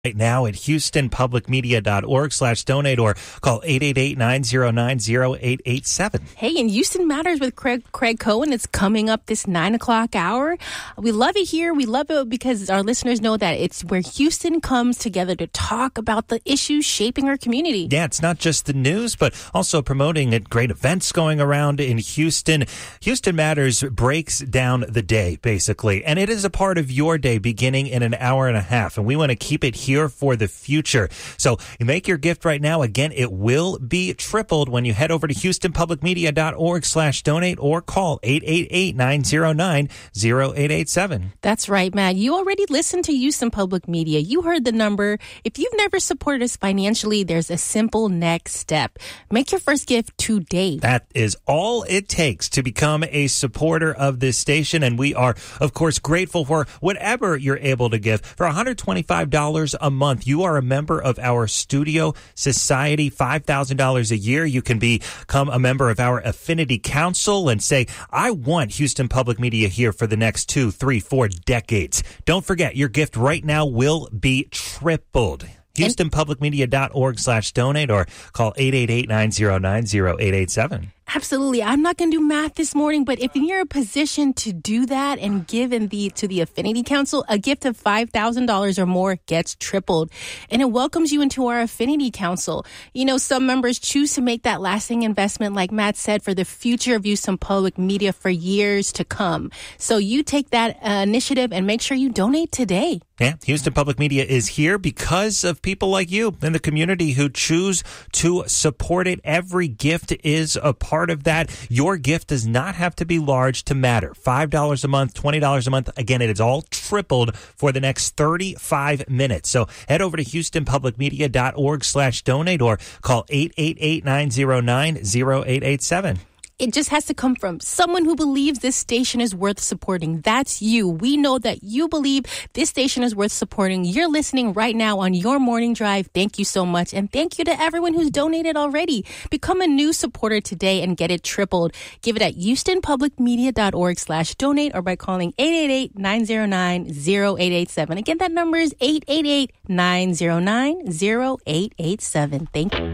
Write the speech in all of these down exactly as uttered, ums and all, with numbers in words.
right now at houstonpublicmedia.org slash donate or call eight eight eight, nine zero nine, zero eight eight seven. Hey, and Houston Matters with Craig Craig Cohen. It's coming up this nine o'clock hour. We love it here. We love it because our listeners know that it's where Houston comes together to talk about the issues shaping our community. Yeah, it's not just the news, but also promoting great events going around in Houston. Houston Matters breaks down the day, basically, and it is a part of your day beginning in an hour and a half, and we want to keep it here for the future. So you make your gift right now. Again, it will be tripled when you head over to houstonpublicmedia.org slash donate or call eight eight eight, nine zero nine, zero eight eight seven. That's right, Matt. You already listened to Houston Public Media. You heard the number. If you've never supported us financially, there's a simple next step. Make your first gift today. That is all it takes to become a supporter of this station, and we are, of course, grateful for whatever you're able to give. For one hundred twenty-five dollars a month, you are a member of our Studio Society. five thousand dollars a year, you can become a member of our Affinity Council and say, I want Houston Public Media here for the next two, three, four decades. Don't forget, your gift right now will be tripled. HoustonPublicMedia.org slash donate or call eight eight eight, nine zero nine, zero eight eight seven. Absolutely. I'm not going to do math this morning, but if you're in a position to do that and give in the to the Affinity Council, a gift of five thousand dollars or more gets tripled. And it welcomes you into our Affinity Council. You know, some members choose to make that lasting investment, like Matt said, for the future of Houston Public Media for years to come. So you take that uh, initiative and make sure you donate today. Yeah, Houston Public Media is here because of people like you in the community who choose to support it. Every gift is a part of that. Your gift does not have to be large to matter. five dollars a month, twenty dollars a month. Again, it is all tripled for the next thirty-five minutes. So head over to HoustonPublicMedia.org slash donate or call eight eight eight, nine zero nine, zero eight eight seven. It just has to come from someone who believes this station is worth supporting. That's you. We know that you believe this station is worth supporting. You're listening right now on your morning drive. Thank you so much. And thank you to everyone who's donated already. Become a new supporter today and get it tripled. Give it at HoustonPublicMedia.org slash donate or by calling eight eight eight, nine zero nine, zero eight eight seven. Again, that number is eight eight eight, nine zero nine, zero eight eight seven. Thank you.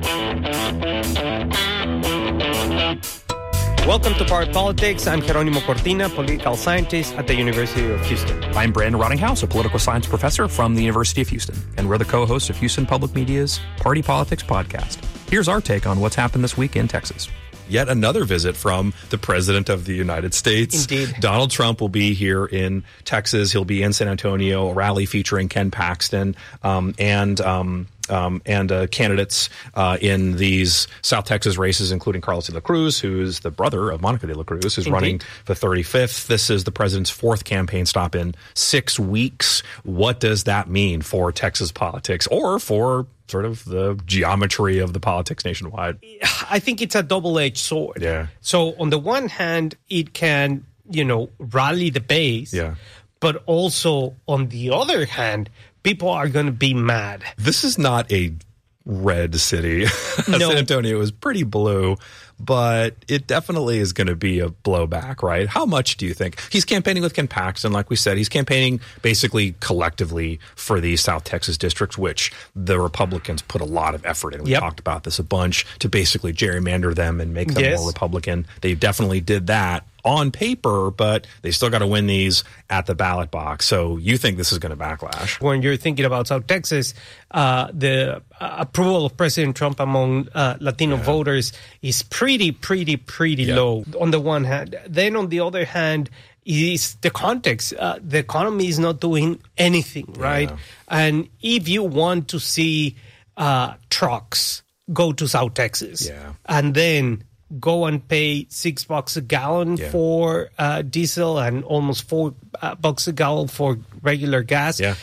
Welcome to Part Politics. I'm Jeronimo Cortina, political scientist at the University of Houston. I'm Brandon Rottinghouse, a political science professor from the University of Houston, and we're the co-hosts of Houston Public Media's Party Politics podcast. Here's our take on what's happened this week in Texas. Yet another visit from the President of the United States. Indeed. Donald Trump will be here in Texas. He'll be in San Antonio, a rally featuring Ken Paxton um, and um, um, and uh, candidates uh, in these South Texas races, including Carlos de la Cruz, who's the brother of Monica de la Cruz, who's Indeed. running for thirty-fifth. This is the president's fourth campaign stop in six weeks. What does that mean for Texas politics or for sort of the geometry of the politics nationwide? I think it's a double-edged sword. Yeah. So on the one hand, it can, you know, rally the base. Yeah. But also on the other hand, people are going to be mad. This is not a red city. No. San Antonio is pretty blue, but it definitely is going to be a blowback, right? How much do you think? He's campaigning with Ken Paxton, like we said. He's campaigning basically collectively for the South Texas districts, which the Republicans put a lot of effort in. We Yep. talked about this a bunch to basically gerrymander them and make them Yes. more Republican. They definitely did that on paper, but they still got to win these at the ballot box. So you think this is going to backlash? When you're thinking about South Texas, uh, the uh, approval of President Trump among uh, Latino Yeah. voters is pretty, pretty, pretty Yeah. low on the one hand. Then on the other hand, is the context. Uh, the economy is not doing anything, right? Yeah. And if you want to see uh, trucks go to South Texas Yeah. and then go and pay six bucks a gallon Yeah. for uh, diesel and almost four uh, bucks a gallon for regular gas. Yeah.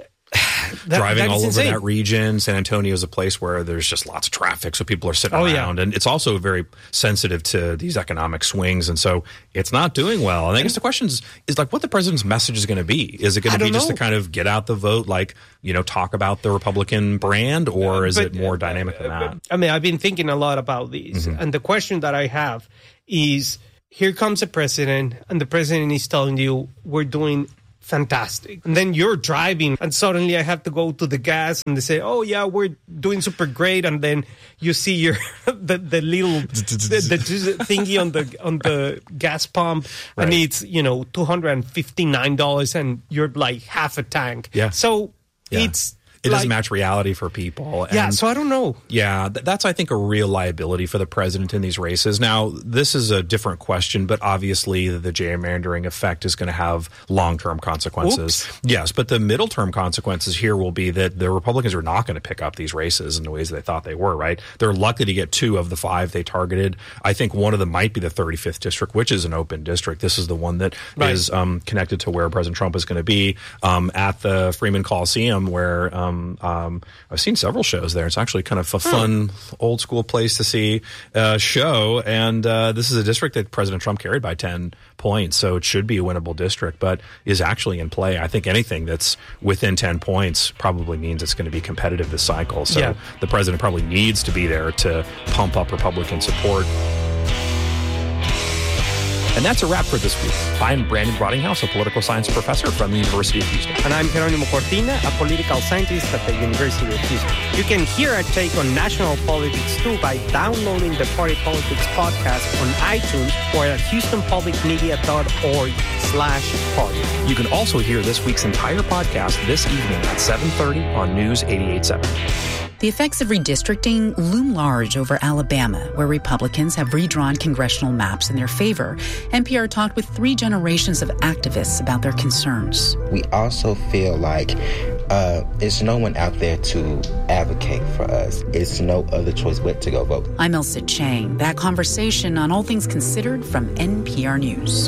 That- Driving that all is over insane. that region. San Antonio is a place where there's just lots of traffic, so people are sitting Oh, yeah. around. And it's also very sensitive to these economic swings, and so it's not doing well. And I guess the question is, is like what the president's message is going to be. Is it going I to be don't just know. to kind of get out the vote, like, you know, talk about the Republican brand, or is But- it more dynamic than that? I mean, I've been thinking a lot about these. Mm-hmm. And the question that I have is, here comes a president, and the president is telling you, we're doing fantastic. And then you're driving and suddenly I have to go to the gas and they say, oh yeah, we're doing super great. And then you see your the, the little the, the thingy on the on the gas pump Right. and it's, you know, two hundred fifty-nine dollars and you're like half a tank. Yeah. So Yeah. it's It like, doesn't match reality for people. Yeah, And so I don't know. Yeah, th- that's, I think, a real liability for the president in these races. Now, this is a different question, but obviously the gerrymandering effect is going to have long-term consequences. Oops. Yes, but the middle-term consequences here will be that the Republicans are not going to pick up these races in the ways they thought they were, right? They're lucky to get two of the five they targeted. I think one of them might be the thirty-fifth district, which is an open district. This is the one that Right. is um, connected to where President Trump is going to be um, at the Freeman Coliseum, where um, um, I've seen several shows there. It's actually kind of a fun, old school place to see a show. And uh, this is a district that President Trump carried by ten points. So it should be a winnable district, but is actually in play. I think anything that's within ten points probably means it's going to be competitive this cycle. So Yeah. the president probably needs to be there to pump up Republican support. And that's a wrap for this week. I'm Brandon Rottinghouse, a political science professor from the University of Houston. And I'm Jeronimo Cortina, a political scientist at the University of Houston. You can hear our take on national politics too by downloading the Party Politics podcast on iTunes or at houstonpublicmedia.org slash party. You can also hear this week's entire podcast this evening at seven thirty on News eighty-eight point seven. The effects of redistricting loom large over Alabama, where Republicans have redrawn congressional maps in their favor. N P R talked with three generations of activists about their concerns. We also feel like uh, there's no one out there to advocate for us. It's no other choice but to go vote. I'm Elsa Chang. That conversation on All Things Considered from N P R News.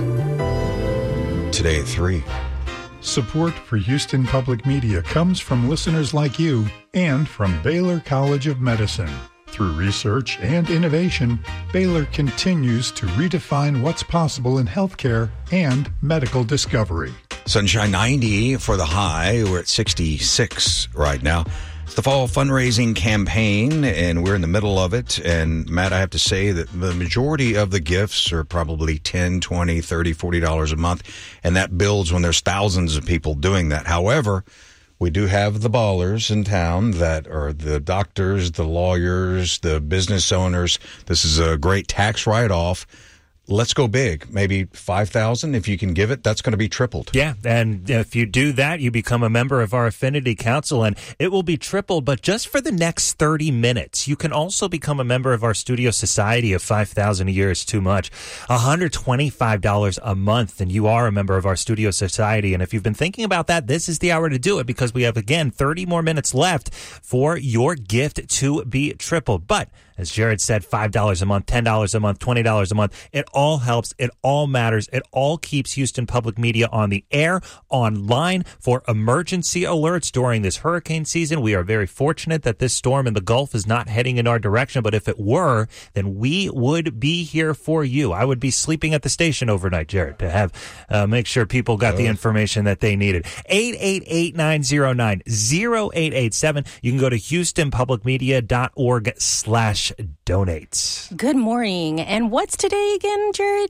Today at three. Support for Houston Public Media comes from listeners like you and from Baylor College of Medicine. Through research and innovation, Baylor continues to redefine what's possible in healthcare and medical discovery. Sunshine ninety for the high. We're at sixty-six right now. It's the fall fundraising campaign, and we're in the middle of it. And, Matt, I have to say that the majority of the gifts are probably ten, twenty, thirty, forty dollars a month, and that builds when there's thousands of people doing that. However, we do have the ballers in town that are the doctors, the lawyers, the business owners. This is a great tax write-off. Let's go big. Maybe five thousand dollars. If you can give it, that's going to be tripled. Yeah, and if you do that, you become a member of our Affinity Council, and it will be tripled, but just for the next thirty minutes. You can also become a member of our Studio Society of five thousand dollars a year is too much. one hundred twenty-five dollars a month, and you are a member of our Studio Society. And if you've been thinking about that, this is the hour to do it, because we have, again, thirty more minutes left for your gift to be tripled. But as Jared said, five dollars a month, ten dollars a month, twenty dollars a month. It all helps. It all matters. It all keeps Houston Public Media on the air, online for emergency alerts during this hurricane season. We are very fortunate that this storm in the Gulf is not heading in our direction, but if it were, then we would be here for you. I would be sleeping at the station overnight, Jared, to have uh, make sure people got the information that they needed. eight eight eight, nine zero nine, zero eight eight seven. You can go to houstonpublicmedia.org slash donate. Good morning. And what's today again, Jared?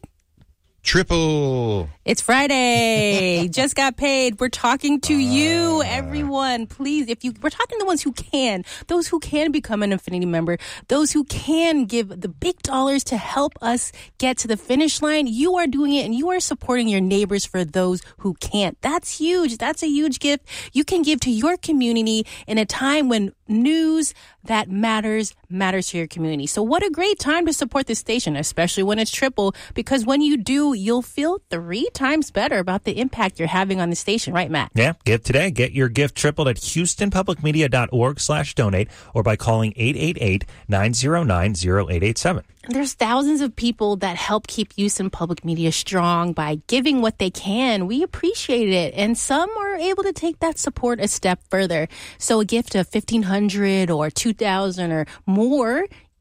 Triple. It's Friday. Just got paid. We're talking to you, everyone. Please, if you, we're talking to the ones who can, those who can become an Affinity member, those who can give the big dollars to help us get to the finish line. You are doing it, and you are supporting your neighbors for those who can't. That's huge. That's a huge gift you can give to your community in a time when news that matters matters to your community. So what a great time to support this station, especially when it's triple, because when you do, you'll feel three times better about the impact you're having on the station, right, Matt? Yeah, give today. Get your gift tripled at houstonpublicmedia.org slash donate or by calling eight eight eight, nine zero nine, zero eight eight seven. There's thousands of people that help keep Houston Public Media strong by giving what they can. We appreciate it. And some are able to take that support a step further. So a gift of fifteen hundred dollars or two thousand dollars or more,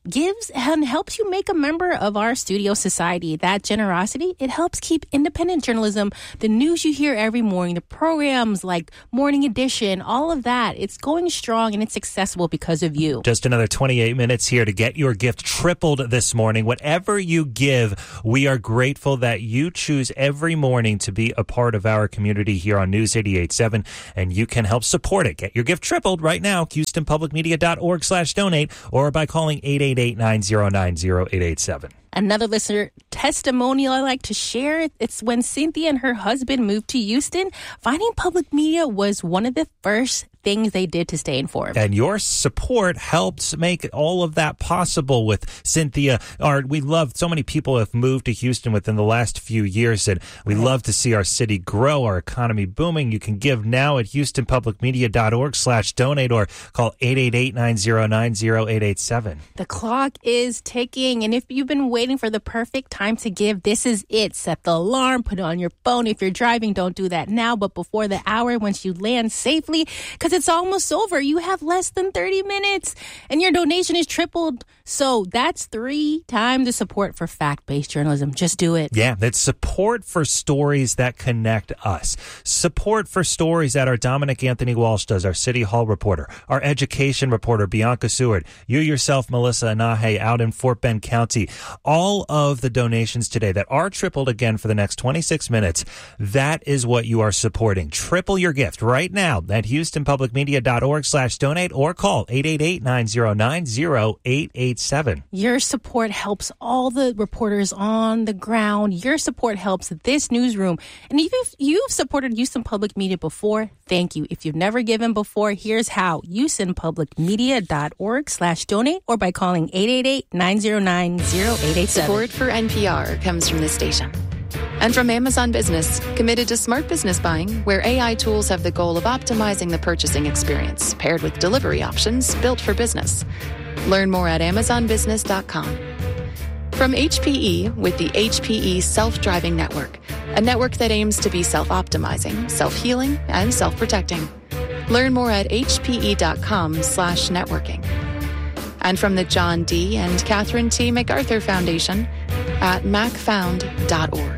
gives and helps you make a member of our studio society. That generosity, it helps keep independent journalism, the news you hear every morning, the programs like Morning Edition, all of that, it's going strong and it's accessible because of you. Just another twenty-eight minutes here to get your gift tripled this morning. Whatever you give, we are grateful that you choose every morning to be a part of our community here on News eighty-eight point seven, and you can help support it. Get your gift tripled right now, houston public media dot org slash donate, or by calling eight eight eight, nine zero nine, zero eight eight seven. Another listener testimonial I like to share. It's when Cynthia and her husband moved to Houston. Finding public media was one of the first things they did to stay informed. And your support helps make all of that possible with Cynthia. Our, we love, so many people have moved to Houston within the last few years, and we love to see our city grow, our economy booming. You can give now at houston public media dot org slash donate or call eight eight eight, nine zero nine, zero eight eight seven. The clock is ticking, and if you've been waiting for the perfect time to give, this is it. Set the alarm, put it on your phone. If you're driving, don't do that now, but before the hour, once you land safely, because it's almost over. You have less than thirty minutes, and your donation is tripled. So that's three times the support for fact-based journalism. Just do it. Yeah, that's support for stories that connect us. Support for stories that our Dominic Anthony Walsh does, our City Hall reporter, our education reporter, Bianca Seward, you yourself, Melissa Anahe, out in Fort Bend County. All of the donations today that are tripled again for the next twenty-six minutes, that is what you are supporting. Triple your gift right now at houston public media dot org slash donate or call eight eight eight, nine zero nine, zero eight eight seven. Your support helps all the reporters on the ground. Your support helps this newsroom. And if you've, you've supported Houston Public Media before, thank you. If you've never given before, here's how. houston public media dot org slash donate or by calling eight eight eight, nine zero nine, zero eight eight seven. Support for N P R comes from this station. And from Amazon Business, committed to smart business buying, where A I tools have the goal of optimizing the purchasing experience, paired with delivery options built for business. Learn more at amazon business dot com. From H P E with the H P E Self-Driving Network, a network that aims to be self-optimizing, self-healing, and self-protecting. Learn more at h p e dot com slash networking. And from the John D. and Catherine T. MacArthur Foundation at mac found dot org.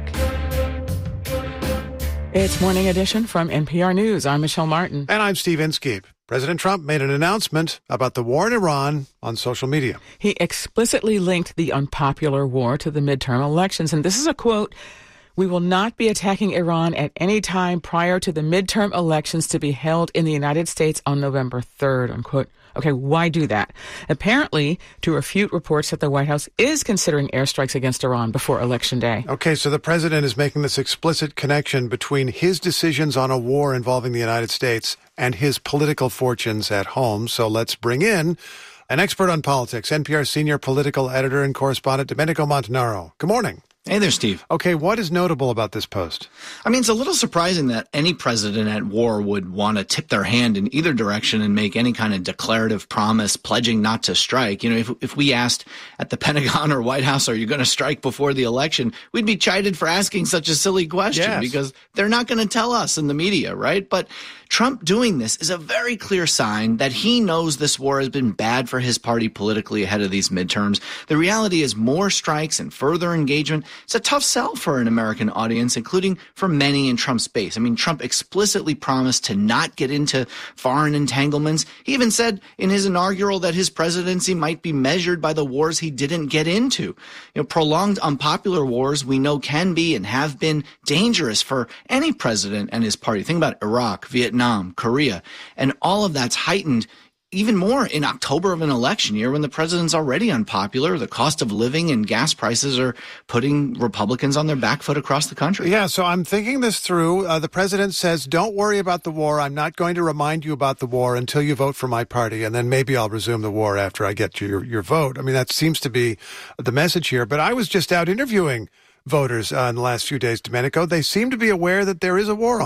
It's Morning Edition from N P R News. I'm Michelle Martin. And I'm Steve Inskeep. President Trump made an announcement about the war in Iran on social media. He explicitly linked the unpopular war to the midterm elections. And this is a quote: "We will not be attacking Iran at any time prior to the midterm elections to be held in the United States on November third, unquote. Okay, why do that? Apparently, to refute reports that the White House is considering airstrikes against Iran before Election Day. Okay, so the president is making this explicit connection between his decisions on a war involving the United States and his political fortunes at home. So let's bring in an expert on politics, N P R senior political editor and correspondent, Domenico Montanaro. Good morning. Hey there, Steve. Okay, what is notable about this post? I mean, it's a little surprising that any president at war would want to tip their hand in either direction and make any kind of declarative promise pledging not to strike. You know, if if we asked at the Pentagon or White House, are you going to strike before the election, we'd be chided for asking such a silly question yes. because they're not going to tell us in the media, right? But Trump doing this is a very clear sign that he knows this war has been bad for his party politically ahead of these midterms. The reality is more strikes and further engagement. It's a tough sell for an American audience, including for many in Trump's base. I mean, Trump explicitly promised to not get into foreign entanglements. He even said in his inaugural that his presidency might be measured by the wars he didn't get into. You know, prolonged unpopular wars we know can be and have been dangerous for any president and his party. Think about Iraq, Vietnam, Korea, and all of that's heightened even more in October of an election year when the president's already unpopular. The cost of living and gas prices are putting Republicans on their back foot across the country. Yeah, so I'm thinking this through. Uh, the president says, don't worry about the war. I'm not going to remind you about the war until you vote for my party, and then maybe I'll resume the war after I get your, your vote. I mean, that seems to be the message here. But I was just out interviewing voters uh, in the last few days, Domenico. They seem to be aware that there is a war on.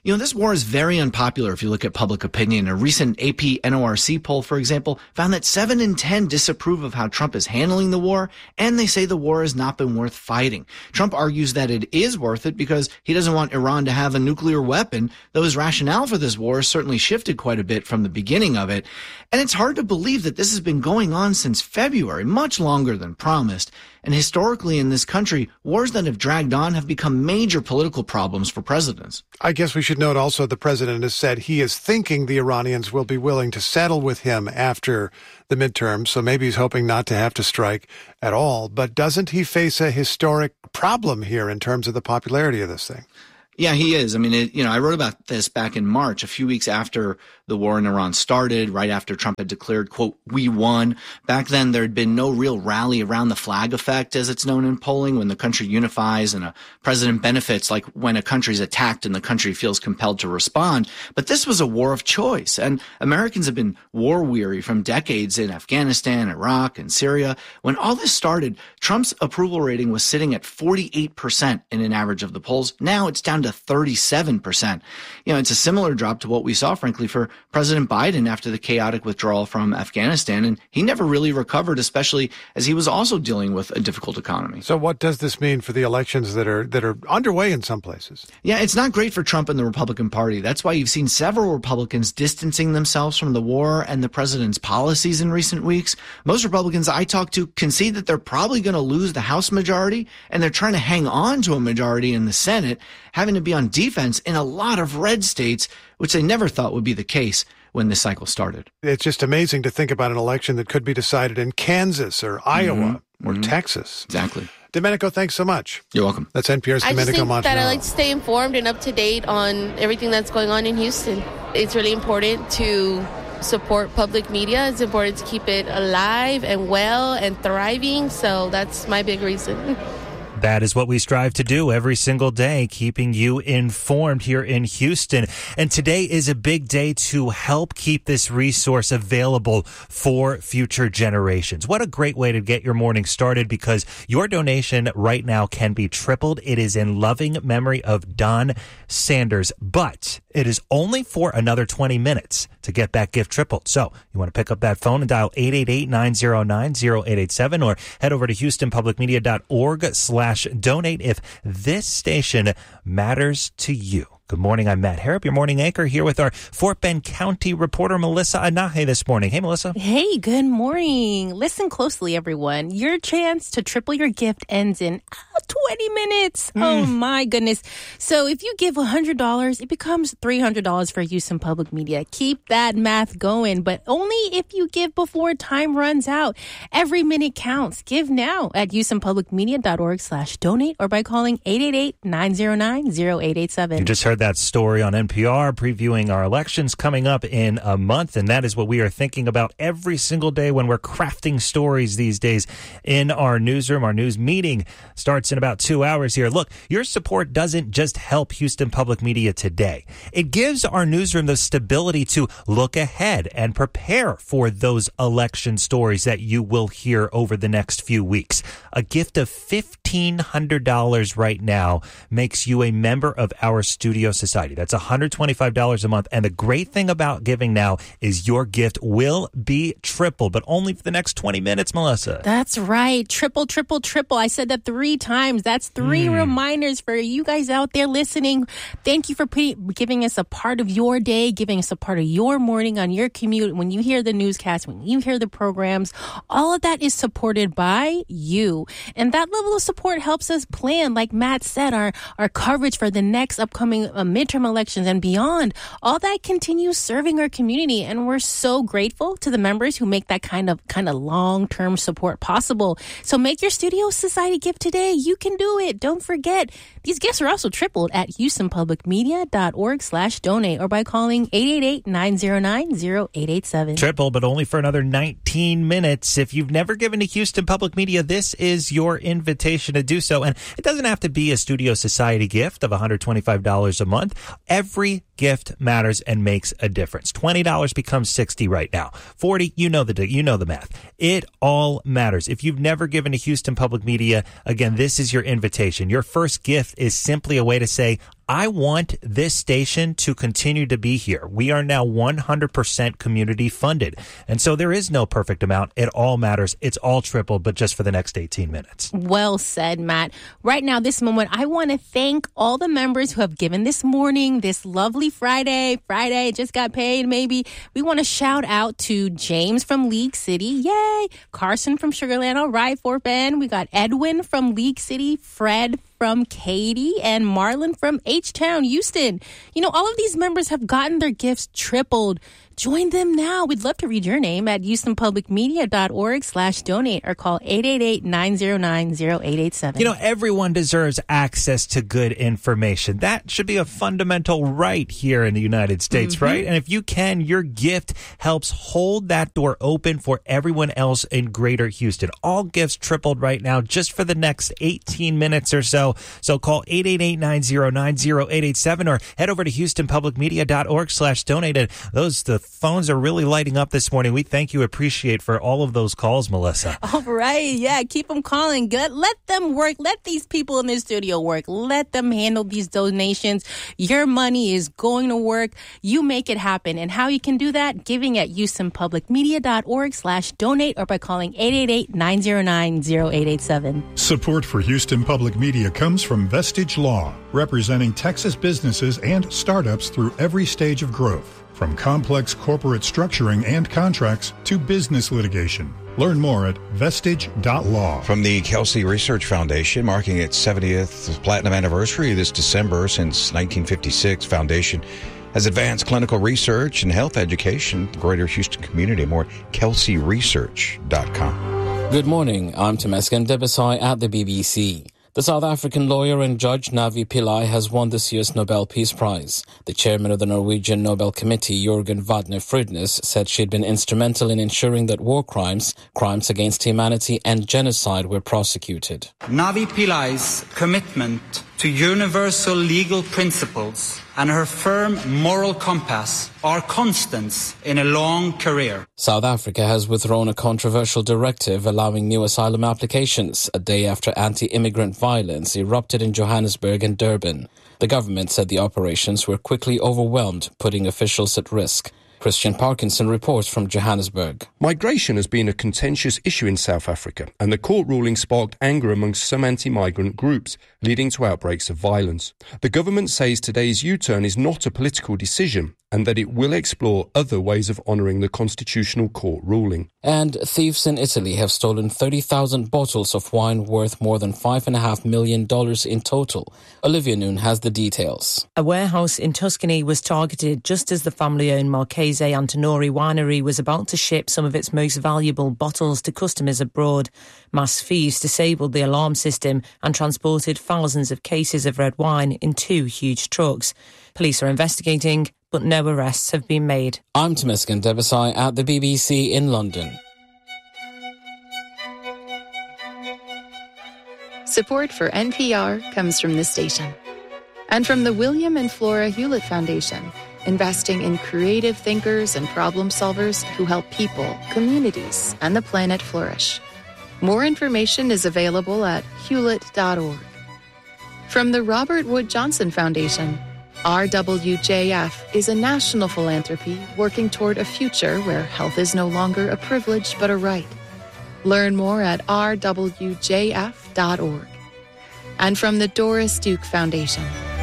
You know, this war is very unpopular if you look at public opinion. A recent A P N O R C poll, for example, found that seven in ten disapprove of how Trump is handling the war, and they say the war has not been worth fighting. Trump argues that it is worth it because he doesn't want Iran to have a nuclear weapon, though his rationale for this war has certainly shifted quite a bit from the beginning of it. And it's hard to believe that this has been going on since February, much longer than promised. And historically in this country, wars that have dragged on have become major political problems for presidents. I guess we should note also the president has said he is thinking the Iranians will be willing to settle with him after the midterms, so maybe he's hoping not to have to strike at all. But doesn't he face a historic problem here in terms of the popularity of this thing? Yeah, he is. I mean, it, you know, I wrote about this back in March, a few weeks after the war in Iran started, right after Trump had declared, quote, we won. Back then, there had been no real rally around the flag effect, as it's known in polling, when the country unifies and a president benefits, like when a country's attacked and the country feels compelled to respond. But this was a war of choice, and Americans have been war weary from decades in Afghanistan, Iraq, and Syria. When all this started, Trump's approval rating was sitting at forty-eight percent in an average of the polls. Now it's down to thirty-seven percent. You know, it's a similar drop to what we saw, frankly, for President Biden after the chaotic withdrawal from Afghanistan. And he never really recovered, especially as he was also dealing with a difficult economy. So what does this mean for the elections that are that are underway in some places? Yeah, it's not great for Trump and the Republican Party. That's why you've seen several Republicans distancing themselves from the war and the president's policies in recent weeks. Most Republicans I talk to concede that they're probably going to lose the House majority, and they're trying to hang on to a majority in the Senate, having to be on defense in a lot of red states, which they never thought would be the case when this cycle started. It's just amazing to think about an election that could be decided in Kansas or Iowa mm-hmm. or mm-hmm. Texas. Exactly. Domenico, thanks so much. You're welcome. That's N P R's I Domenico just think Montanaro. that I like to stay informed and up to date on everything that's going on in Houston. It's really important to support public media. It's important to keep it alive and well and thriving. So that's my big reason. That is what we strive to do every single day, keeping you informed here in Houston. And today is a big day to help keep this resource available for future generations. What a great way to get your morning started, because your donation right now can be tripled. It is in loving memory of Don Sanders, but it is only for another twenty minutes to get that gift tripled. So you want to pick up that phone and dial eight eight eight, nine zero nine, zero eight eight seven or head over to houston public media dot org slash donate if this station matters to you. Good morning. I'm Matt Harrop, your morning anchor, here with our Fort Bend County reporter, Melissa Anahe, this morning. Hey, Melissa. Hey, good morning. Listen closely, everyone. Your chance to triple your gift ends in uh, twenty minutes. Mm. Oh, my goodness. So if you give one hundred dollars, it becomes three hundred dollars for Houston Public Media. Keep that math going, but only if you give before time runs out. Every minute counts. Give now at houston public media dot org slash donate or by calling eight eight eight, nine zero nine, zero eight eight seven. You just heard that story on N P R previewing our elections coming up in a month, and that is what we are thinking about every single day when we're crafting stories these days in our newsroom. Our news meeting starts in about two hours here. Look, your support doesn't just help Houston Public Media today. It gives our newsroom the stability to look ahead and prepare for those election stories that you will hear over the next few weeks. A gift of fifteen hundred dollars right now makes you a member of our studio society. That's one hundred twenty-five dollars a month. And the great thing about giving now is your gift will be tripled, but only for the next twenty minutes, Melissa. That's right. Triple, triple, triple. I said that three times. That's three mm. reminders for you guys out there listening. Thank you for pre- giving us a part of your day, giving us a part of your morning on your commute. When you hear the newscast, when you hear the programs, all of that is supported by you. And that level of support helps us plan, like Matt said, our, our coverage for the next upcoming uh, midterm elections and beyond. All that continues serving our community, and we're so grateful to the members who make that kind of kind of long-term support possible. So make your Studio Society gift today. You can do it. Don't forget, these gifts are also tripled at houston public media dot org slash donate or by calling eight eight eight, nine zero nine, zero eight eight seven. Triple, but only for another nineteen minutes. If you've never given to Houston Public Media, this is your invitation to do so. And it doesn't have to be a Studio Society gift of one hundred twenty-five dollars a month. Every gift matters and makes a difference. twenty dollars becomes sixty right now. forty, you know the you know the math. It all matters. If you've never given to Houston Public Media, again, this is your invitation. Your first gift is simply a way to say, I want this station to continue to be here. We are now one hundred percent community funded. And so there is no perfect amount. It all matters. It's all tripled, but just for the next eighteen minutes. Well said, Matt. Right now, this moment, I want to thank all the members who have given this morning, this lovely Friday. Friday, just got paid, maybe. We want to shout out to James from League City. Yay! Carson from Sugarland. All right, Fort Bend. We got Edwin from League City, Fred from Katy, and Marlon from H-Town, Houston. You know, all of these members have gotten their gifts tripled. Join them now. We'd love to read your name at houstonpublicmedia.org slash donate or call eight eight eight, nine zero nine, zero eight eight seven. You know, everyone deserves access to good information. That should be a fundamental right here in the United States, mm-hmm. right? And if you can, your gift helps hold that door open for everyone else in Greater Houston. All gifts tripled right now just for the next eighteen minutes or so. So call eight eight eight, nine zero nine, zero eight eight seven or head over to houstonpublicmedia.org slash donate. And those, the phones are really lighting up this morning. We thank you, appreciate for all of those calls, Melissa. All right. Yeah, keep them calling. Good. Let them work. Let these people in the studio work. Let them handle these donations. Your money is going to work. You make it happen. And how you can do that? Giving at houstonpublicmedia.org slash donate or by calling eight eight eight, nine zero nine, zero eight eight seven. Support for Houston Public Media comes from Vestige Law, representing Texas businesses and startups through every stage of growth. From complex corporate structuring and contracts to business litigation. Learn more at vestige dot law. From the Kelsey Research Foundation, marking its seventieth platinum anniversary this December since nineteen fifty-six, Foundation has advanced clinical research and health education in the greater Houston community. More kelsey research dot com. Good morning. I'm Temesgen Debesai at the B B C. The South African lawyer and judge Navi Pillay has won this year's Nobel Peace Prize. The chairman of the Norwegian Nobel Committee, Jørgen Wadne Frydnes, said she'd been instrumental in ensuring that war crimes, crimes against humanity, and genocide were prosecuted. Navi Pillay's commitment to universal legal principles and her firm moral compass are constants in a long career. South Africa has withdrawn a controversial directive allowing new asylum applications a day after anti-immigrant violence erupted in Johannesburg and Durban. The government said the operations were quickly overwhelmed, putting officials at risk. Christian Parkinson reports from Johannesburg. Migration has been a contentious issue in South Africa, and the court ruling sparked anger amongst some anti-migrant groups, leading to outbreaks of violence. The government says today's U-turn is not a political decision, and that it will explore other ways of honouring the Constitutional Court ruling. And thieves in Italy have stolen thirty thousand bottles of wine worth more than five point five million dollars in total. Olivia Noon has the details. A warehouse in Tuscany was targeted just as the family-owned Marchese Antinori winery was about to ship some of its most valuable bottles to customers abroad. Mass thieves disabled the alarm system and transported thousands of cases of red wine in two huge trucks. Police are investigating, but no arrests have been made. I'm Temesgen Debesai at the B B C in London. Support for N P R comes from this station. And from the William and Flora Hewlett Foundation, investing in creative thinkers and problem solvers who help people, communities, and the planet flourish. More information is available at hewlett dot org. From the Robert Wood Johnson Foundation, R W J F is a national philanthropy working toward a future where health is no longer a privilege but a right. Learn more at r w j f dot org. And from the Doris Duke Foundation.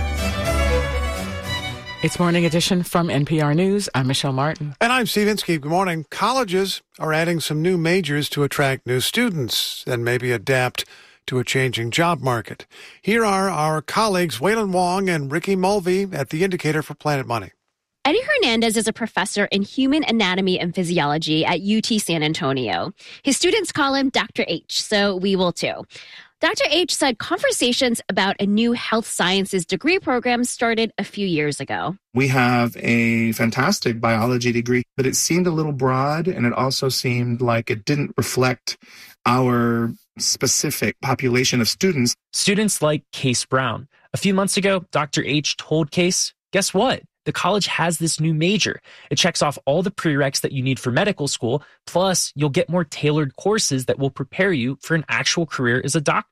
It's Morning Edition from N P R News. I'm Michelle Martin. And I'm Steve Inskeep. Good morning. Colleges are adding some new majors to attract new students and maybe adapt to a changing job market. Here are our colleagues Waylon Wong and Ricky Mulvey at The Indicator for Planet Money. Eddie Hernandez is a professor in human anatomy and physiology at U T San Antonio. His students call him Doctor H, so we will too. Doctor H said conversations about a new health sciences degree program started a few years ago. We have a fantastic biology degree, but it seemed a little broad, and it also seemed like it didn't reflect our specific population of students. Students like Case Brown. A few months ago, Doctor H told Case, guess what? The college has this new major. It checks off all the prereqs that you need for medical school, plus you'll get more tailored courses that will prepare you for an actual career as a doctor.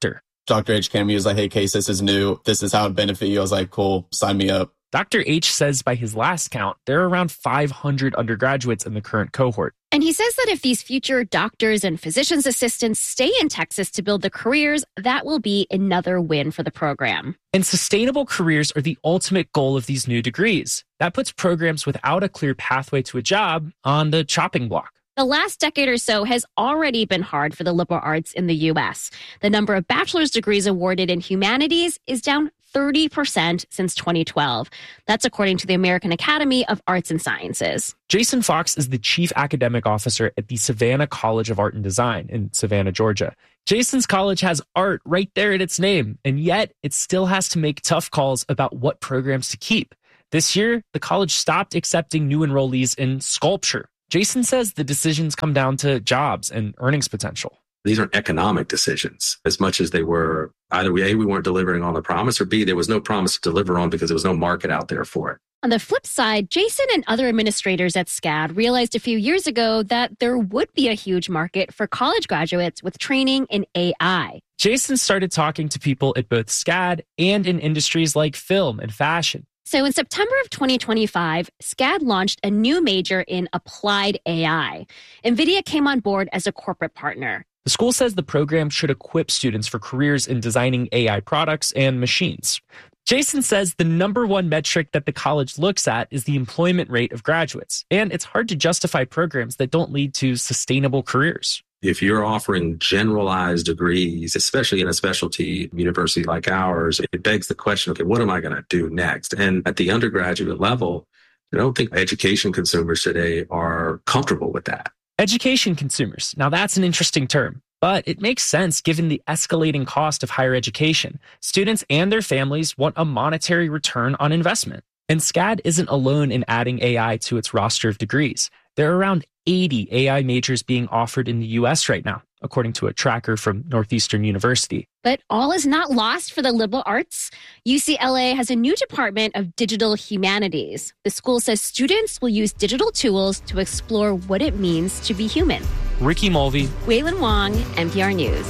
Doctor H came to me, he was like, hey, Case, this is new. This is how it benefit you. I was like, cool, sign me up. Doctor H says by his last count, there are around five hundred undergraduates in the current cohort. And he says that if these future doctors and physician's assistants stay in Texas to build their careers, that will be another win for the program. And sustainable careers are the ultimate goal of these new degrees. That puts programs without a clear pathway to a job on the chopping block. The last decade or so has already been hard for the liberal arts in the U S. The number of bachelor's degrees awarded in humanities is down thirty percent since twenty twelve. That's according to the American Academy of Arts and Sciences. Jason Fox is the chief academic officer at the Savannah College of Art and Design in Savannah, Georgia. Jason's college has art right there in its name, and yet it still has to make tough calls about what programs to keep. This year, the college stopped accepting new enrollees in sculpture. Jason says the decisions come down to jobs and earnings potential. These aren't economic decisions as much as they were either A, we weren't delivering on the promise, or B, there was no promise to deliver on because there was no market out there for it. On the flip side, Jason and other administrators at SCAD realized a few years ago that there would be a huge market for college graduates with training in A I. Jason started talking to people at both SCAD and in industries like film and fashion. So in September of twenty twenty-five, SCAD launched a new major in applied A I. NVIDIA came on board as a corporate partner. The school says the program should equip students for careers in designing A I products and machines. Jason says the number one metric that the college looks at is the employment rate of graduates, and it's hard to justify programs that don't lead to sustainable careers. If you're offering generalized degrees, especially in a specialty university like ours, it begs the question, okay, what am I going to do next? And at the undergraduate level, I don't think education consumers today are comfortable with that. Education consumers. Now that's an interesting term, but it makes sense given the escalating cost of higher education. Students and their families want a monetary return on investment. And SCAD isn't alone in adding A I to its roster of degrees. There are around eighty A I majors being offered in the U S right now, according to a tracker from Northeastern University. But all is not lost for the liberal arts. U C L A has a new department of digital humanities. The school says students will use digital tools to explore what it means to be human. Ricky Mulvey, Waylon Wong, N P R News.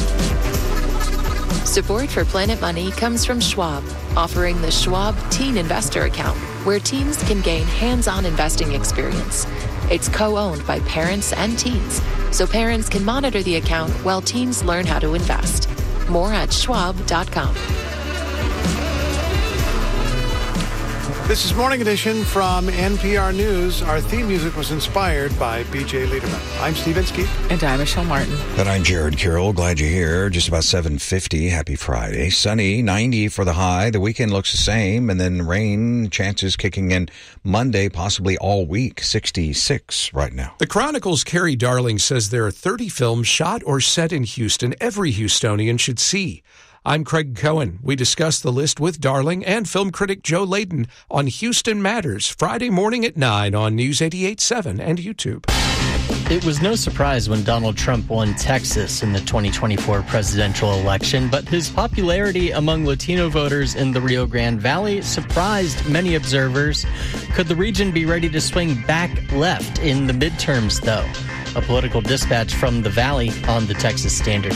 Support for Planet Money comes from Schwab, offering the Schwab Teen Investor Account, where teens can gain hands-on investing experience. It's co-owned by parents and teens, so parents can monitor the account while teens learn how to invest. More at schwab dot com. This is Morning Edition from N P R News. Our theme music was inspired by B J Liederman. I'm Steve Inskeep. And I'm Michelle Martin. And I'm Jared Carroll. Glad you're here. Just about seven fifty. Happy Friday. Sunny, ninety for the high. The weekend looks the same. And then rain, chances kicking in Monday, possibly all week. sixty-six right now. The Chronicle's Carrie Darling says there are thirty films shot or set in Houston every Houstonian should see. I'm Craig Cohen. We discuss the list with Darling and film critic Joe Layden on Houston Matters, Friday morning at nine on News eighty-eight point seven and YouTube. It was no surprise when Donald Trump won Texas in the twenty twenty-four presidential election, but his popularity among Latino voters in the Rio Grande Valley surprised many observers. Could the region be ready to swing back left in the midterms, though? A political dispatch from the Valley on the Texas Standard.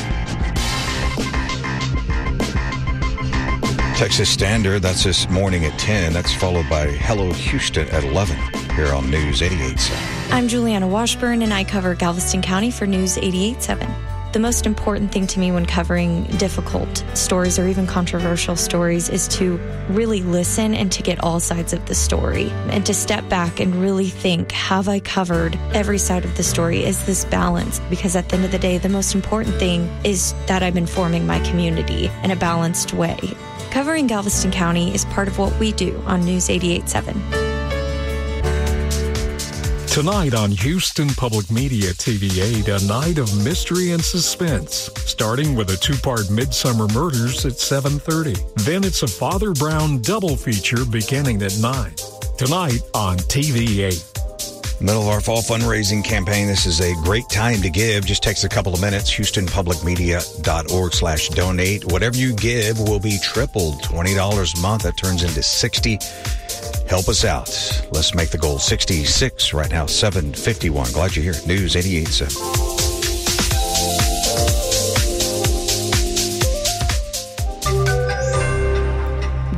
Texas Standard, that's this morning at ten. That's followed by Hello Houston at eleven here on News eighty-eight point seven. I'm Juliana Washburn, and I cover Galveston County for News eighty-eight point seven. The most important thing to me when covering difficult stories or even controversial stories is to really listen and to get all sides of the story and to step back and really think, have I covered every side of the story? Is this balanced? Because at the end of the day, the most important thing is that I'm informing my community in a balanced way. Covering Galveston County is part of what we do on News eighty-eight point seven. Tonight on Houston Public Media T V eight, a night of mystery and suspense, starting with a two-part Midsummer Murders at seven thirty. Then it's a Father Brown double feature beginning at nine. Tonight on T V eight. Middle of our fall fundraising campaign. This is a great time to give. Just takes a couple of minutes. Houston Public Media dot org slash donate. Whatever you give will be tripled. twenty dollars a month. That turns into sixty dollars. Help us out. Let's make the goal sixty-six. Right now, seven fifty-one. Glad you're here. News eighty-eight point seven.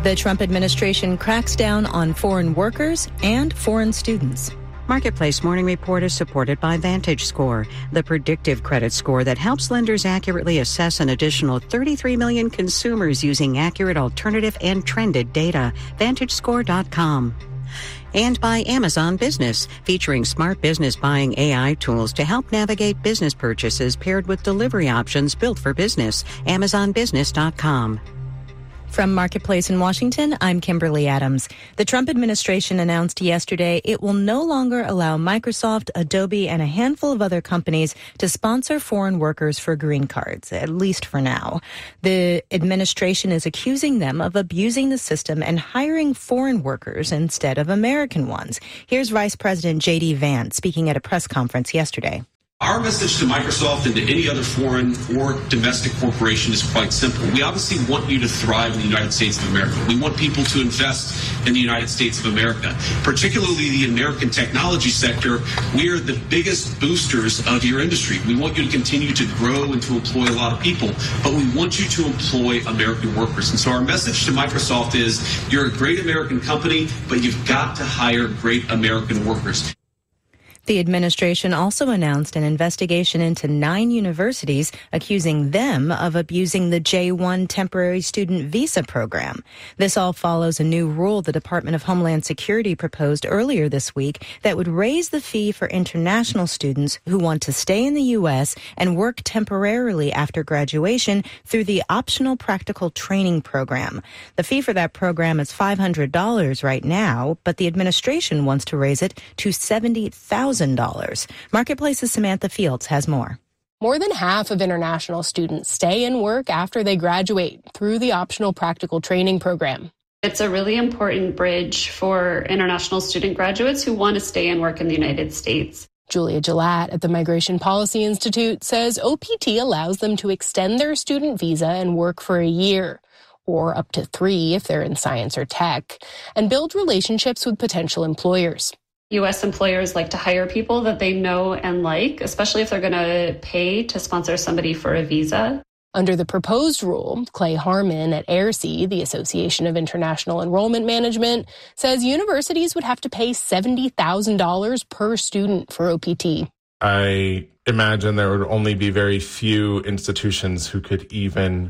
The Trump administration cracks down on foreign workers and foreign students. Marketplace Morning Report is supported by VantageScore, the predictive credit score that helps lenders accurately assess an additional thirty-three million consumers using accurate alternative and trended data. Vantage Score dot com. And by Amazon Business, featuring smart business buying A I tools to help navigate business purchases paired with delivery options built for business. Amazon Business dot com. From Marketplace in Washington, I'm Kimberly Adams. The Trump administration announced yesterday it will no longer allow Microsoft, Adobe, and a handful of other companies to sponsor foreign workers for green cards, at least for now. The administration is accusing them of abusing the system and hiring foreign workers instead of American ones. Here's Vice President J D Vance speaking at a press conference yesterday. Our message to Microsoft and to any other foreign or domestic corporation is quite simple. We obviously want you to thrive in the United States of America. We want people to invest in the United States of America, particularly the American technology sector. We are the biggest boosters of your industry. We want you to continue to grow and to employ a lot of people, but we want you to employ American workers. And so our message to Microsoft is you're a great American company, but you've got to hire great American workers. The administration also announced an investigation into nine universities, accusing them of abusing the J one temporary student visa program. This all follows a new rule the Department of Homeland Security proposed earlier this week that would raise the fee for international students who want to stay in the U S and work temporarily after graduation through the optional practical training program. The fee for that program is five hundred dollars right now, but the administration wants to raise it to seventy thousand dollars. Marketplace's Samantha Fields has more. More than half of international students stay and work after they graduate through the optional practical training program. It's a really important bridge for international student graduates who want to stay and work in the United States. Julia Gillette at the Migration Policy Institute says O P T allows them to extend their student visa and work for a year, or up to three if they're in science or tech, and build relationships with potential employers. U S employers like to hire people that they know and like, especially if they're going to pay to sponsor somebody for a visa. Under the proposed rule, Clay Harmon at A I R C, the Association of International Enrollment Management, says universities would have to pay seventy thousand dollars per student for O P T. I imagine there would only be very few institutions who could even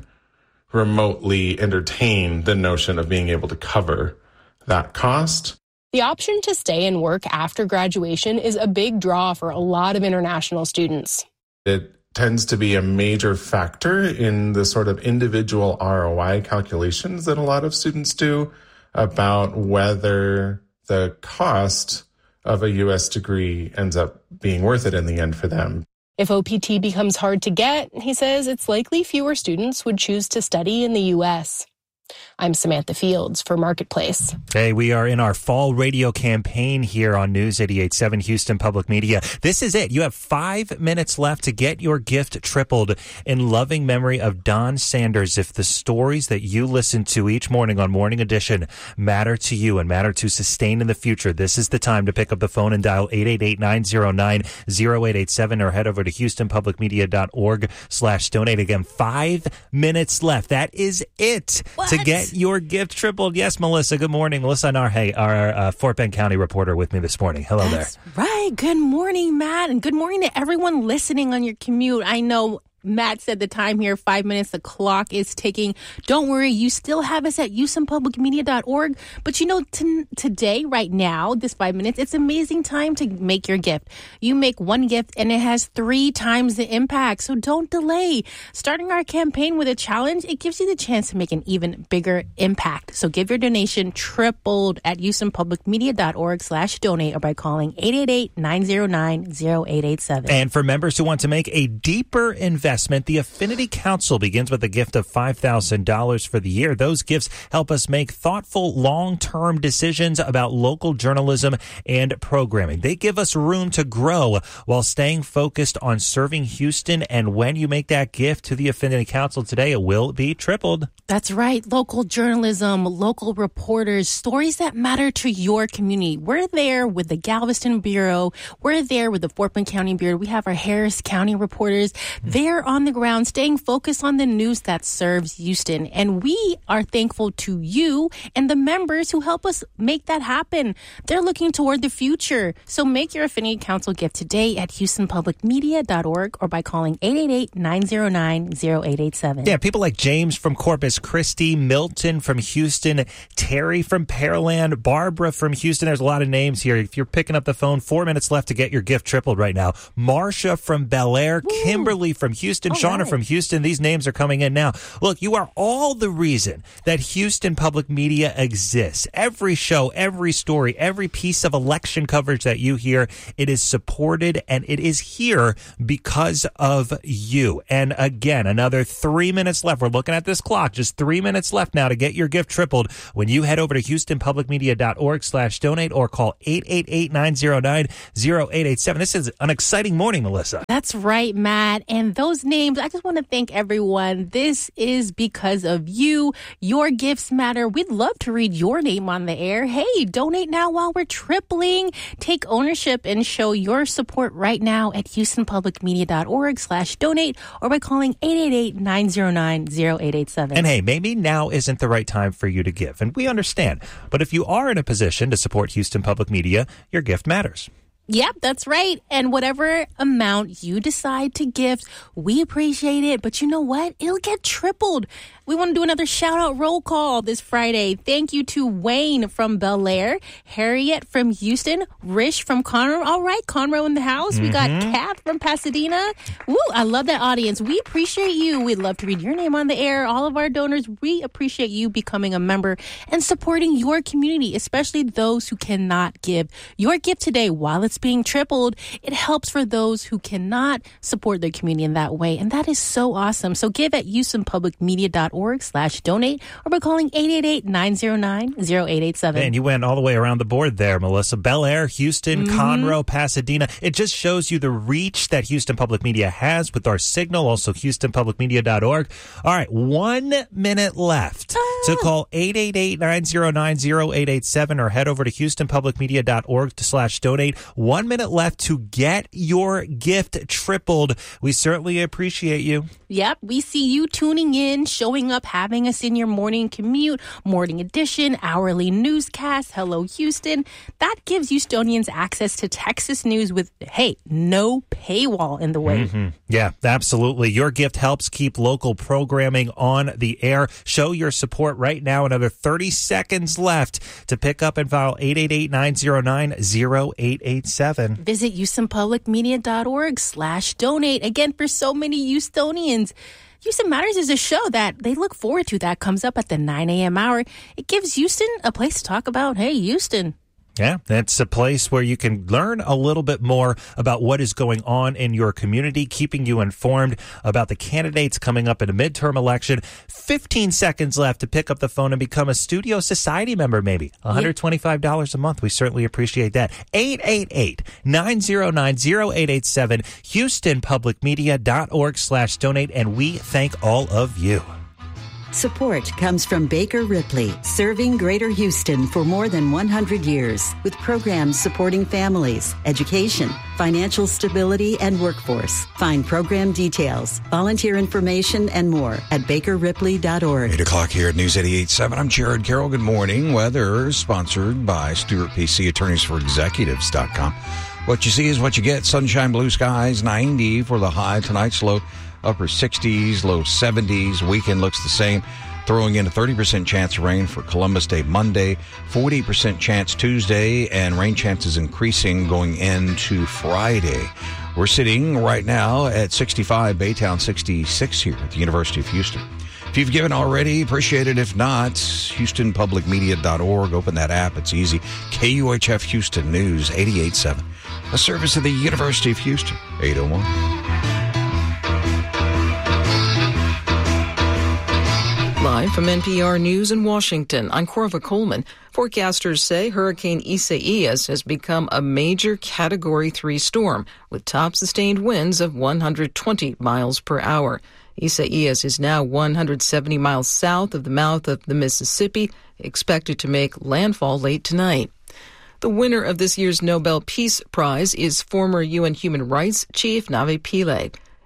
remotely entertain the notion of being able to cover that cost. The option to stay and work after graduation is a big draw for a lot of international students. It tends to be a major factor in the sort of individual R O I calculations that a lot of students do about whether the cost of a U S degree ends up being worth it in the end for them. If O P T becomes hard to get, he says it's likely fewer students would choose to study in the U S. I'm Samantha Fields for Marketplace. Hey, we are in our fall radio campaign here on News eighty-eight point seven Houston Public Media. This is it. You have five minutes left to get your gift tripled in loving memory of Don Sanders. If the stories that you listen to each morning on Morning Edition matter to you and matter to sustain in the future, this is the time to pick up the phone and dial eight eight eight, nine zero nine, zero eight eight seven or head over to houston public media dot org slash donate. Again, five minutes left. That is it. What? To get your gift tripled. Yes, Melissa. Good morning. Melissa Narhe, our uh, Fort Bend County reporter, with me this morning. Hello That's there. Right. Good morning, Matt. And good morning to everyone listening on your commute. I know Matt said the time here, five minutes, the clock is ticking. Don't worry, you still have us at houston public media dot org. But you know, t- today, right now, this five minutes, it's amazing time to make your gift. You make one gift and it has three times the impact. So don't delay. Starting our campaign with a challenge, it gives you the chance to make an even bigger impact. So give your donation tripled at houston public media dot org slash donate or by calling eight eight eight, nine zero nine, zero eight eight seven. And for members who want to make a deeper investment, the Affinity Council begins with a gift of five thousand dollars for the year. Those gifts help us make thoughtful, long-term decisions about local journalism and programming. They give us room to grow while staying focused on serving Houston. And when you make that gift to the Affinity Council today, it will be tripled. That's right. Local journalism, local reporters, stories that matter to your community. We're there with the Galveston Bureau. We're there with the Fort Bend County Bureau. We have our Harris County reporters. They're ear on the ground, staying focused on the news that serves Houston. And we are thankful to you and the members who help us make that happen. They're looking toward the future. So make your Affinity Council gift today at houston public media dot org or by calling eight eight eight, nine zero nine, zero eight eight seven. Yeah, people like James from Corpus Christi, Milton from Houston, Terry from Pearland, Barbara from Houston. There's a lot of names here. If you're picking up the phone, four minutes left to get your gift tripled right now. Marcia from Bel Air, Woo. Kimberly from Houston, all Shauna right. from Houston. These names are coming in now. Look, you are all the reason that Houston Public Media exists. Every show, every story, every piece of election coverage that you hear, it is supported and it is here because of you. And again, another three minutes left. We're looking at this clock. Just three minutes left now to get your gift tripled when you head over to houston public media dot org slash donate or call eight eight eight, nine zero nine, zero eight eight seven. This is an exciting morning, Melissa. That's right, Matt. And those names, I just want to thank everyone. This is because of you. Your gifts matter. We'd love to read your name on the air. Hey, donate now while we're tripling. Take ownership and show your support right now at houston public media dot org slash donate or by calling eight eight eight, nine zero nine, zero eight eight seven. And hey, maybe now isn't the right time for you to give, and we understand. But if you are in a position to support Houston Public Media, your gift matters. Yep, that's right. And whatever amount you decide to gift, we appreciate it. But you know what? It'll get tripled. We want to do another shout-out roll call this Friday. Thank you to Wayne from Bel Air, Harriet from Houston, Rish from Conroe. All right, Conroe in the house. Mm-hmm. We got Kat from Pasadena. Woo, I love that audience. We appreciate you. We'd love to read your name on the air. All of our donors, we appreciate you becoming a member and supporting your community, especially those who cannot give. Your gift today, while it's being tripled, it helps for those who cannot support their community in that way. And that is so awesome. So give at houston public media dot org slash donate or by calling eight eight eight, nine zero nine, zero eight eight seven. And you went all the way around the board there, Melissa. Bel Air, Houston, mm-hmm. Conroe, Pasadena. It just shows you the reach that Houston Public Media has with our signal. Also, houston public media dot org. All right, one minute left. Ah. So call eight eight eight, nine zero nine, zero eight eight seven or head over to houston public media dot org slash donate. One minute left to get your gift tripled. We certainly appreciate you. Yep, we see you tuning in, showing up, having us in your morning commute, morning edition, hourly newscast, Hello Houston. That gives Houstonians access to Texas news with, hey, no paywall in the way. Mm-hmm. Yeah, absolutely. Your gift helps keep local programming on the air. Show your support right now. Another thirty seconds left to pick up and file eight eight eight, nine zero nine, zero eight eight seven. Visit houston public media dot org slash donate. Again, for so many Houstonians, Houston Matters is a show that they look forward to that comes up at the nine a.m. hour. It gives Houston a place to talk about, hey, Houston. Yeah, that's a place where you can learn a little bit more about what is going on in your community, keeping you informed about the candidates coming up in a midterm election. fifteen seconds left to pick up the phone and become a Studio Society member, maybe. one hundred twenty-five dollars a month. We certainly appreciate that. eight eight eight, nine zero nine, zero eight eight seven, houston public media dot org slash donate, and we thank all of you. Support comes from Baker Ripley, serving Greater Houston for more than one hundred years, with programs supporting families, education, financial stability, and workforce. Find program details, volunteer information, and more at baker ripley dot org. eight o'clock here at News eighty-eight point seven. I'm Jared Carroll. Good morning. Weather sponsored by Stewart P C, attorneys for executives dot com. What you see is what you get. Sunshine, blue skies, ninety for the high. Tonight's low upper sixties, low seventies. Weekend looks the same. Throwing in a thirty percent chance of rain for Columbus Day Monday, forty percent chance Tuesday, and rain chances increasing going into Friday. We're sitting right now at sixty-five, Baytown sixty-six here at the University of Houston. If you've given already, appreciate it. If not, houston public media dot org. Open that app. It's easy. K U H F Houston News eighty-eight point seven. A service of the University of Houston, eight oh one. Live from N P R News in Washington, I'm Corva Coleman. Forecasters say Hurricane Isaias has become a major Category three storm with top sustained winds of one hundred twenty miles per hour. Isaias is now one hundred seventy miles south of the mouth of the Mississippi, expected to make landfall late tonight. The winner of this year's Nobel Peace Prize is former U N Human Rights Chief Navi Pillay.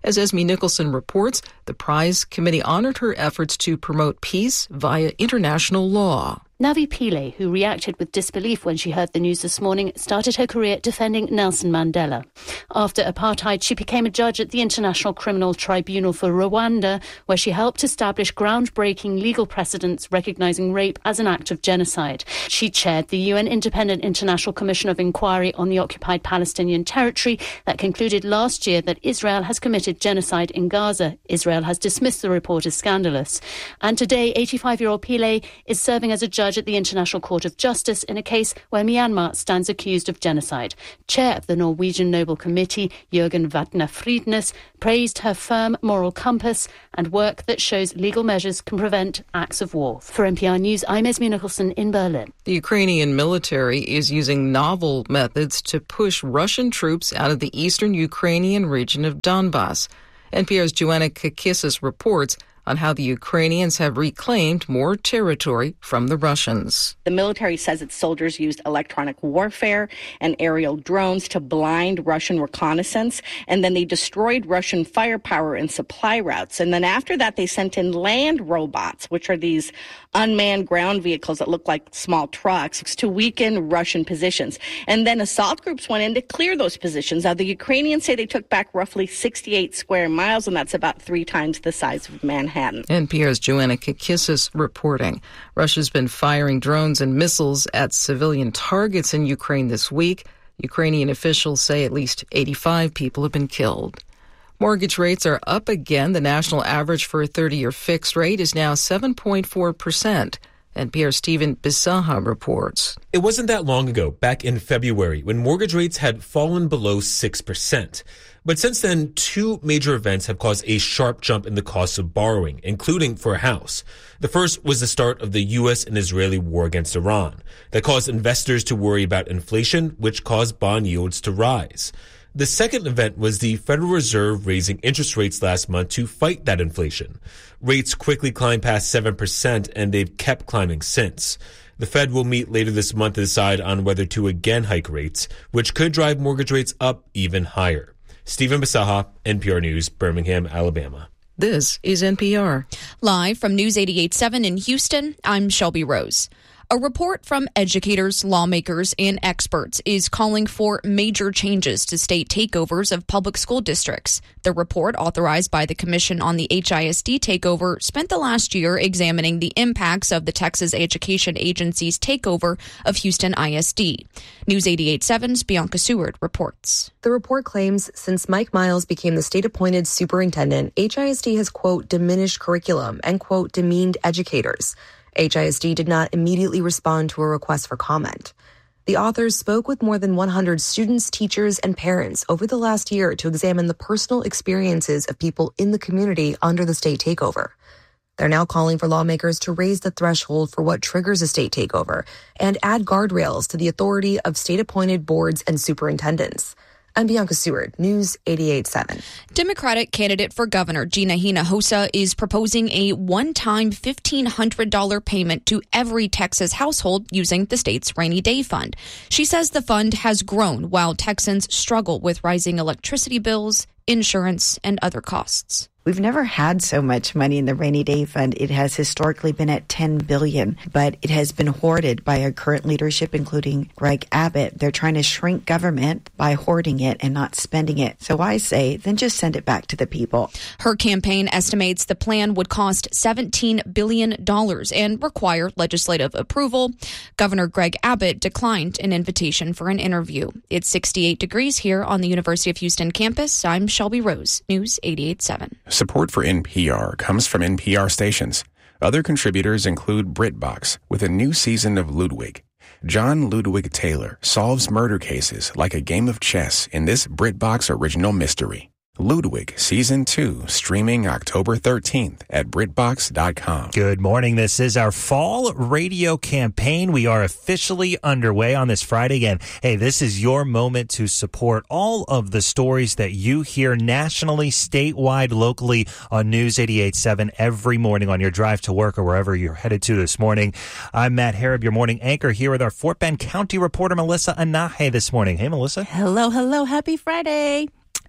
As Esme Nicholson reports, the prize committee honored her efforts to promote peace via international law. Navi Pillay, who reacted with disbelief when she heard the news this morning, started her career defending Nelson Mandela. After apartheid, she became a judge at the International Criminal Tribunal for Rwanda, where she helped establish groundbreaking legal precedents recognizing rape as an act of genocide. She chaired the U N Independent International Commission of Inquiry on the occupied Palestinian territory that concluded last year that Israel has committed genocide in Gaza. Israel has dismissed the report as scandalous. And today, eighty-five-year-old Pillay is serving as a judge at the International Court of Justice in a case where Myanmar stands accused of genocide. Chair of the Norwegian Nobel Committee, Jørgen Vatne Friednes, praised her firm moral compass and work that shows legal measures can prevent acts of war. For N P R News, I'm Esme Nicholson in Berlin. The Ukrainian military is using novel methods to push Russian troops out of the eastern Ukrainian region of Donbass. N P R's Joanna Kakissis reports on how the Ukrainians have reclaimed more territory from the Russians. The military says its soldiers used electronic warfare and aerial drones to blind Russian reconnaissance, and then they destroyed Russian firepower and supply routes. And then after that, they sent in land robots, which are these unmanned ground vehicles that look like small trucks, to weaken Russian positions. And then assault groups went in to clear those positions. Now, the Ukrainians say they took back roughly sixty-eight square miles, and that's about three times the size of Manhattan. N P R's Joanna Kakissis reporting. Russia's been firing drones and missiles at civilian targets in Ukraine this week. Ukrainian officials say at least eighty-five people have been killed. Mortgage rates are up again. The national average for a thirty-year fixed rate is now seven point four percent. N P R's Stephen Bisaha reports. It wasn't that long ago, back in February, when mortgage rates had fallen below six percent. But since then, two major events have caused a sharp jump in the cost of borrowing, including for a house. The first was the start of the U S and Israeli war against Iran. That caused investors to worry about inflation, which caused bond yields to rise. The second event was the Federal Reserve raising interest rates last month to fight that inflation. Rates quickly climbed past seven percent, and they've kept climbing since. The Fed will meet later this month to decide on whether to again hike rates, which could drive mortgage rates up even higher. Stephen Bisaha, N P R News, Birmingham, Alabama. This is N P R. Live from News eighty-eight point seven in Houston, I'm Shelby Rose. A report from educators, lawmakers, and experts is calling for major changes to state takeovers of public school districts. The report, authorized by the Commission on the H I S D takeover, spent the last year examining the impacts of the Texas Education Agency's takeover of Houston I S D. News eighty-eight point seven's Bianca Seward reports. The report claims since Mike Miles became the state-appointed superintendent, H I S D has, quote, diminished curriculum and, quote, demeaned educators. H I S D did not immediately respond to a request for comment. The authors spoke with more than one hundred students, teachers, and parents over the last year to examine the personal experiences of people in the community under the state takeover. They're now calling for lawmakers to raise the threshold for what triggers a state takeover and add guardrails to the authority of state-appointed boards and superintendents. I'm Bianca Seward, News eighty-eight point seven. Democratic candidate for governor Gina Hinojosa is proposing a one-time fifteen hundred dollars payment to every Texas household using the state's rainy day fund. She says the fund has grown while Texans struggle with rising electricity bills, insurance, and other costs. We've never had so much money in the rainy day fund. It has historically been at ten billion dollars, but it has been hoarded by our current leadership, including Greg Abbott. They're trying to shrink government by hoarding it and not spending it. So I say, then just send it back to the people. Her campaign estimates the plan would cost seventeen billion dollars and require legislative approval. Governor Greg Abbott declined an invitation for an interview. It's sixty-eight degrees here on the University of Houston campus. I'm Shelby Rose, News eighty-eight point seven. Support for N P R comes from N P R stations. Other contributors include BritBox with a new season of Ludwig. John Ludwig Taylor solves murder cases like a game of chess in this BritBox original mystery. Ludwig Season two, streaming October thirteenth at Britbox dot com. Good morning. This is our fall radio campaign. We are officially underway on this Friday. And hey, this is your moment to support all of the stories that you hear nationally, statewide, locally on News eighty-eight point seven every morning on your drive to work or wherever you're headed to this morning. I'm Matt Harrop, your morning anchor, here with our Fort Bend County reporter, Melissa Anahe, this morning. Hey, Melissa. Hello, hello. Happy Friday.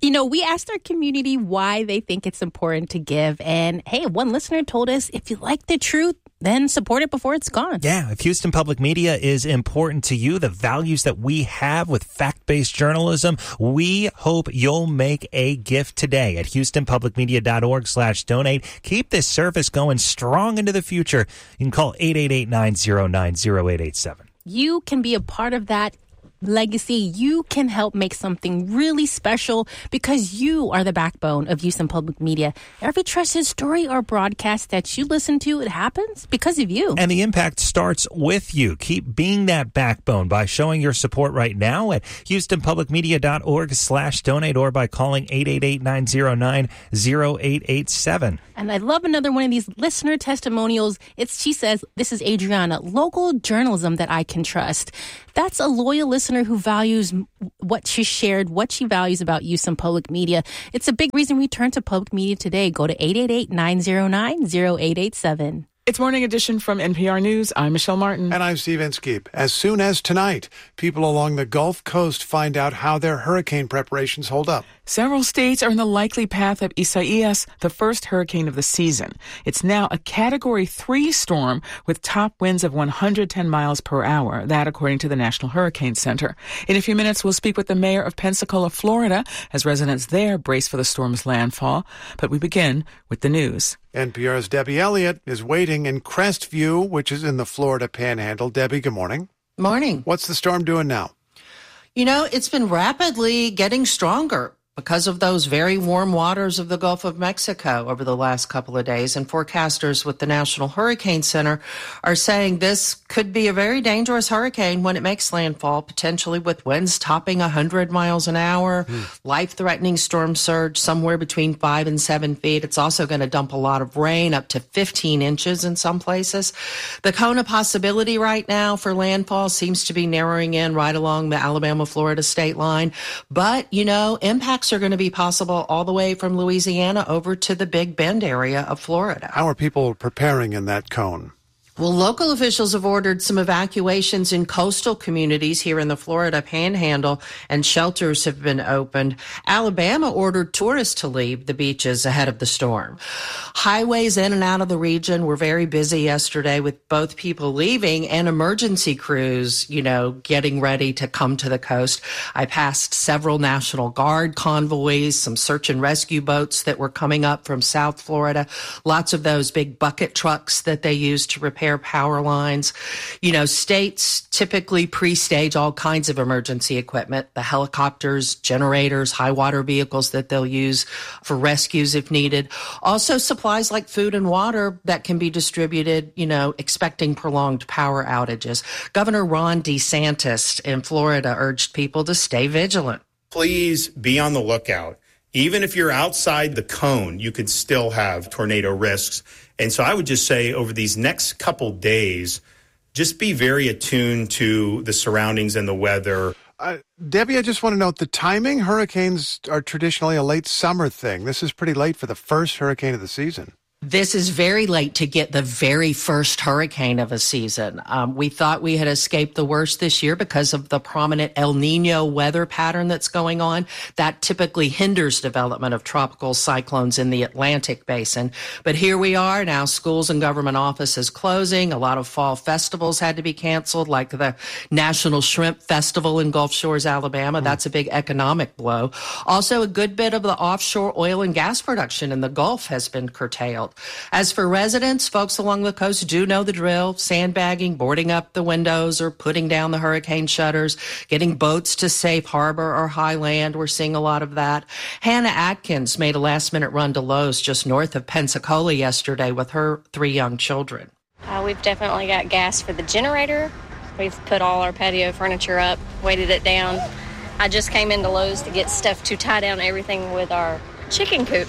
You know, we asked our community why they think it's important to give. And hey, one listener told us, if you like the truth, then support it before it's gone. Yeah, if Houston Public Media is important to you, the values that we have with fact-based journalism, we hope you'll make a gift today at houstonpublicmedia.org slash donate. Keep this service going strong into the future. You can call eight eight eight, nine zero nine, zero eight eight seven. You can be a part of that legacy. You can help make something really special because you are the backbone of Houston Public Media. Every trusted story or broadcast that you listen to, it happens because of you. And the impact starts with you. Keep being that backbone by showing your support right now at houstonpublicmedia.org slash donate or by calling eight eight eight, nine zero nine, zero eight eight seven. And I love another one of these listener testimonials. It's, she says, this is Adriana, local journalism that I can trust. That's a loyal listener who values what she shared, what she values about Houston Public Media. It's a big reason we turn to public media today. Go to eight eight eight, nine zero nine, zero eight eight seven. It's Morning Edition from N P R News. I'm Michelle Martin. And I'm Steve Inskeep. As soon as tonight, people along the Gulf Coast find out how their hurricane preparations hold up. Several states are in the likely path of Isaias, the first hurricane of the season. It's now a Category three storm with top winds of one hundred ten miles per hour. That, according to the National Hurricane Center. In a few minutes, we'll speak with the mayor of Pensacola, Florida, as residents there brace for the storm's landfall. But we begin with the news. N P R's Debbie Elliott is waiting in Crestview, which is in the Florida Panhandle. Debbie, good morning. Morning. What's the storm doing now? You know, it's been rapidly getting stronger because of those very warm waters of the Gulf of Mexico over the last couple of days. And forecasters with the National Hurricane Center are saying this could be a very dangerous hurricane when it makes landfall, potentially with winds topping one hundred miles an hour, mm. life-threatening storm surge somewhere between five and seven feet. It's also going to dump a lot of rain, up to fifteen inches in some places. The cone of possibility right now for landfall seems to be narrowing in right along the Alabama-Florida state line. But, you know, impact are going to be possible all the way from Louisiana over to the Big Bend area of Florida. How are people preparing in that cone? Well, local officials have ordered some evacuations in coastal communities here in the Florida Panhandle, and shelters have been opened. Alabama ordered tourists to leave the beaches ahead of the storm. Highways in and out of the region were very busy yesterday with both people leaving and emergency crews, you know, getting ready to come to the coast. I passed several National Guard convoys, some search and rescue boats that were coming up from South Florida, lots of those big bucket trucks that they use to repair power lines. You know, states typically pre-stage all kinds of emergency equipment, the helicopters, generators, high water vehicles that they'll use for rescues if needed. Also supplies like food and water that can be distributed, you know, expecting prolonged power outages. Governor Ron DeSantis in Florida urged people to stay vigilant. Please be on the lookout. Even if you're outside the cone, you could still have tornado risks. And so I would just say over these next couple days, just be very attuned to the surroundings and the weather. Uh, Debbie, I just want to note the timing. Hurricanes are traditionally a late summer thing. This is pretty late for the first hurricane of the season. This is very late to get the very first hurricane of a season. Um, we thought we had escaped the worst this year because of the prominent El Nino weather pattern that's going on. That typically hinders development of tropical cyclones in the Atlantic basin. But here we are now, schools and government offices closing. A lot of fall festivals had to be canceled, like the National Shrimp Festival in Gulf Shores, Alabama. Mm. That's a big economic blow. Also, a good bit of the offshore oil and gas production in the Gulf has been curtailed. As for residents, folks along the coast do know the drill, sandbagging, boarding up the windows or putting down the hurricane shutters, getting boats to safe harbor or high land. We're seeing a lot of that. Hannah Atkins made a last-minute run to Lowe's just north of Pensacola yesterday with her three young children. Uh, we've definitely got gas for the generator. We've put all our patio furniture up, weighted it down. I just came into Lowe's to get stuff to tie down everything with our chicken coop.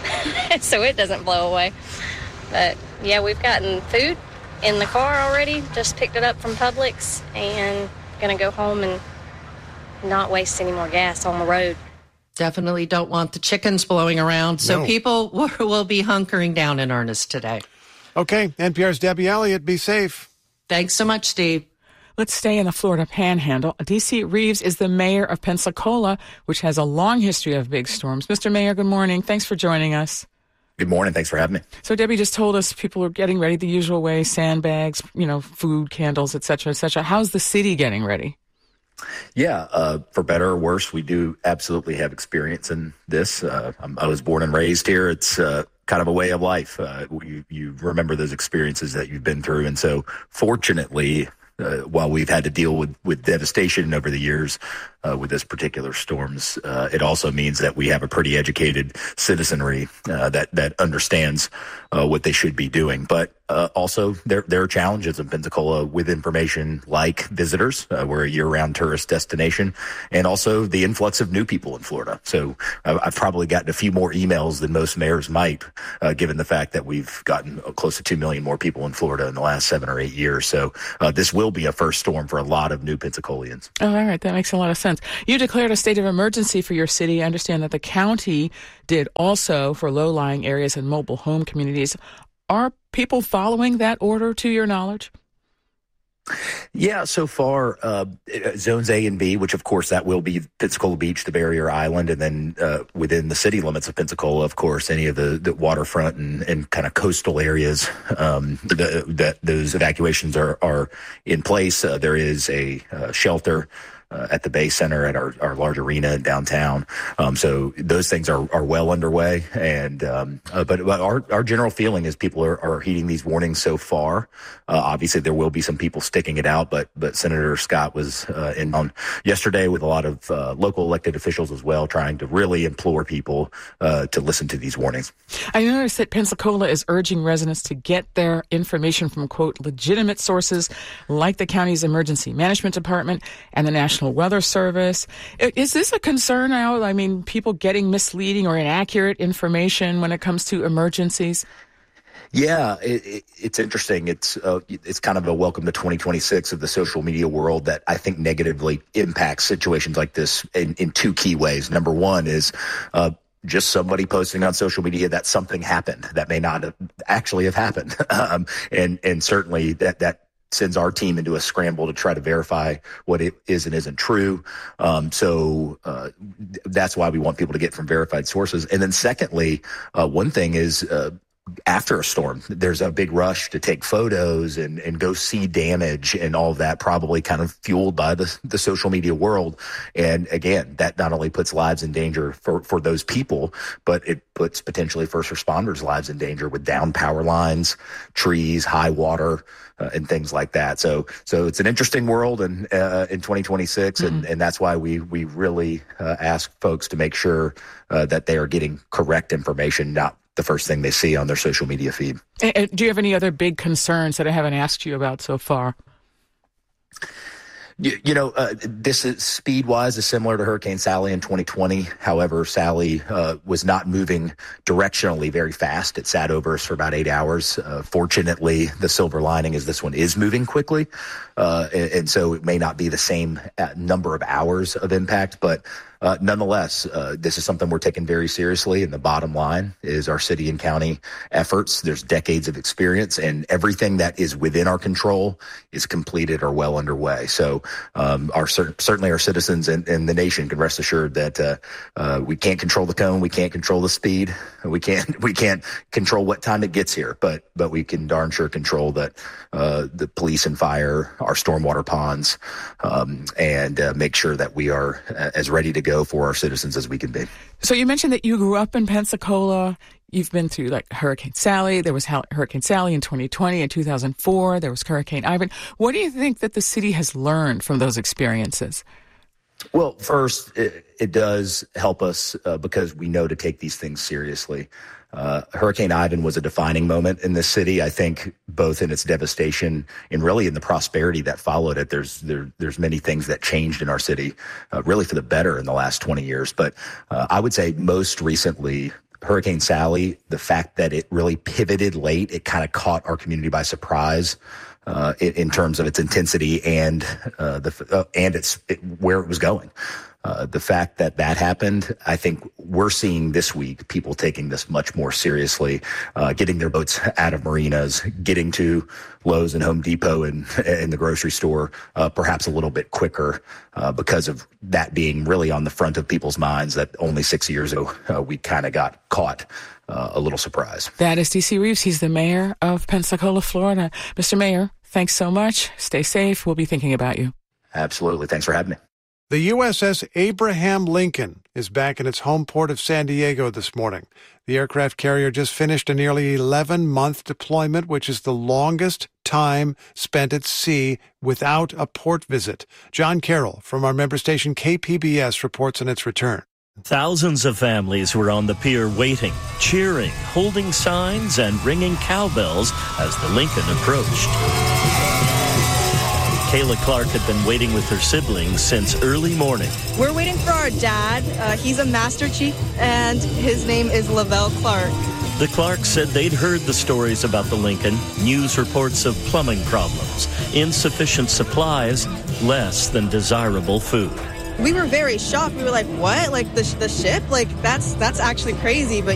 So it doesn't blow away. But yeah, we've gotten food in the car already. Just picked it up from Publix and gonna go home and not waste any more gas on the road. Definitely don't want the chickens blowing around. So no. People will be hunkering down in earnest today. Okay, N P R's Debbie Elliott. Be safe. Thanks so much, Steve. Let's stay in the Florida Panhandle. D C Reeves is the mayor of Pensacola, which has a long history of big storms. Mister Mayor, good morning. Thanks for joining us. Good morning. Thanks for having me. So Debbie just told us people are getting ready the usual way, sandbags, you know, food, candles, et cetera, et cetera. How's the city getting ready? Yeah, uh, for better or worse, we do absolutely have experience in this. Uh, I was born and raised here. It's uh, kind of a way of life. Uh, you, you remember those experiences that you've been through. And so fortunately, uh, while we've had to deal with, with devastation over the years uh, with this particular storms, uh, it also means that we have a pretty educated citizenry uh, that, that understands uh, what they should be doing. But Uh, also, there there are challenges in Pensacola with information like visitors. Uh, we're a year-round tourist destination, and also the influx of new people in Florida. So uh, I've probably gotten a few more emails than most mayors might, uh, given the fact that we've gotten close to two million more people in Florida in the last seven or eight years. So uh, this will be a first storm for a lot of new Pensacolians. Oh, all right. That makes a lot of sense. You declared a state of emergency for your city. I understand that the county did also for low-lying areas and mobile home communities. Are people following that order, to your knowledge? Yeah, so far, uh, zones A and B, which of course that will be Pensacola Beach, the barrier island, and then uh, within the city limits of Pensacola, of course, any of the, the waterfront and, and kind of coastal areas, um, the, that those evacuations are, are in place. Uh, there is a uh, shelter Uh, at the Bay Center, at our, our large arena in downtown. Um, so those things are, are well underway. And um, uh, but, but our, our general feeling is people are, are heeding these warnings so far. Uh, obviously, there will be some people sticking it out, but but Senator Scott was uh, in on yesterday with a lot of uh, local elected officials as well, trying to really implore people uh, to listen to these warnings. I noticed that Pensacola is urging residents to get their information from, quote, legitimate sources like the county's emergency management department and the National Weather Service. Is this a concern now? I mean, people getting misleading or inaccurate information when it comes to emergencies? Yeah, it, it, it's interesting. It's uh, it's kind of a welcome to twenty twenty-six of the social media world that I think negatively impacts situations like this in, in two key ways. Number one is uh, just somebody posting on social media that something happened that may not have actually have happened, um, and and certainly that that. sends our team into a scramble to try to verify what it is and isn't true. Um, so uh, that's why we want people to get from verified sources. And then secondly, uh, one thing is uh, after a storm, there's a big rush to take photos and, and go see damage and all of that, probably kind of fueled by the, the social media world. And again, that not only puts lives in danger for, for those people, but it puts potentially first responders' lives in danger with down power lines, trees, high water, uh, and things like that. So, so it's an interesting world and uh, in twenty twenty-six, mm-hmm. and, and that's why we we really uh, ask folks to make sure uh, that they are getting correct information, not the first thing they see on their social media feed. And do you have any other big concerns that I haven't asked you about so far? You, you know, uh, this is speed-wise is similar to Hurricane Sally in twenty twenty. However, Sally uh, was not moving directionally very fast. It sat over us for about eight hours. Uh, fortunately, the silver lining is this one is moving quickly, uh, and, and so it may not be the same number of hours of impact, but Uh, nonetheless, uh, this is something we're taking very seriously, and the bottom line is our city and county efforts. There's decades of experience, and everything that is within our control is completed or well underway. So um, our certainly our citizens and, and the nation can rest assured that uh, uh, we can't control the cone, we can't control the speed, we can't we can't control what time it gets here, but but we can darn sure control that uh, the police and fire, our stormwater ponds, um, and uh, make sure that we are as ready to go for our citizens as we can be. So you mentioned that you grew up in Pensacola. You've been through like Hurricane Sally. There was Hurricane Sally in twenty twenty. In two thousand four, there was Hurricane Ivan. What do you think that the city has learned from those experiences? Well, first, it, it does help us uh, because we know to take these things seriously. Uh, Hurricane Ivan was a defining moment in this city, I think, both in its devastation and really in the prosperity that followed it. There's there, there's many things that changed in our city, uh, really for the better in the last twenty years. But uh, I would say most recently, Hurricane Sally, the fact that it really pivoted late, it kind of caught our community by surprise. Uh, in, in terms of its intensity and uh, the uh, and its it, where it was going. Uh, the fact that that happened, I think we're seeing this week people taking this much more seriously, uh, getting their boats out of marinas, getting to Lowe's and Home Depot and in the grocery store uh, perhaps a little bit quicker uh, because of that being really on the front of people's minds that only six years ago uh, we kind of got caught uh, a little surprised. That is D C Reeves. He's the mayor of Pensacola, Florida. Mister Mayor, thanks so much. Stay safe. We'll be thinking about you. Absolutely. Thanks for having me. The U S S Abraham Lincoln is back in its home port of San Diego this morning. The aircraft carrier just finished a nearly eleven-month deployment, which is the longest time spent at sea without a port visit. John Carroll from our member station K P B S reports on its return. Thousands of families were on the pier waiting, cheering, holding signs, and ringing cowbells as the Lincoln approached. Kayla Clark had been waiting with her siblings since early morning. We're waiting for our dad. Uh, he's a Master Chief, and his name is Lavelle Clark. The Clarks said they'd heard the stories about the Lincoln, news reports of plumbing problems, insufficient supplies, less than desirable food. We were very shocked. We were like, what? Like the, the ship? Like that's that's actually crazy. But